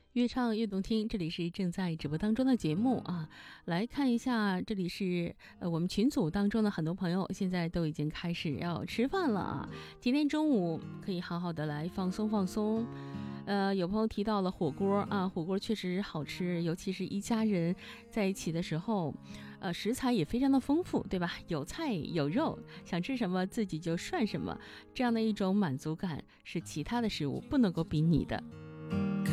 越唱越动听，这里是正在直播当中的节目啊。来看一下，这里是我们群组当中的很多朋友现在都已经开始要吃饭了啊。今天中午可以好好的来放松放松。有朋友提到了火锅啊，火锅确实好吃，尤其是一家人在一起的时候，食材也非常的丰富，对吧？有菜有肉，想吃什么自己就涮什么，这样的一种满足感是其他的食物不能够比拟的。